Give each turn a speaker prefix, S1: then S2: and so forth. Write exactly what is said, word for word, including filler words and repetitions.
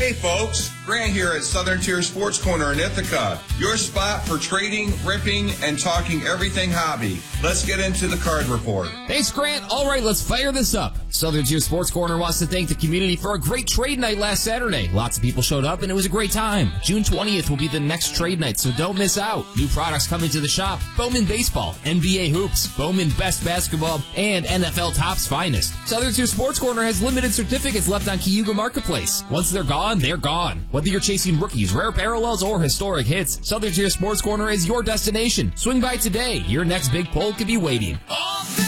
S1: Hey folks, Grant here at Southern Tier Sports Corner in Ithaca, your spot for trading, ripping, and talking everything hobby. Let's get into the card report.
S2: Thanks, Grant. All right, let's fire this up. Southern Tier Sports Corner wants to thank the community for a great trade night last Saturday. Lots of people showed up, and it was a great time. June twentieth will be the next trade night, so don't miss out. New products coming to the shop: Bowman Baseball, N B A Hoops, Bowman Best Basketball, and N F L Top's finest. Southern Tier Sports Corner has limited certificates left on Cayuga Marketplace. Once they're gone, they're gone. Whether you're chasing rookies, rare parallels, or historic hits, Southern Tier Sports Corner is your destination. Swing by today. Your next big pull could be waiting.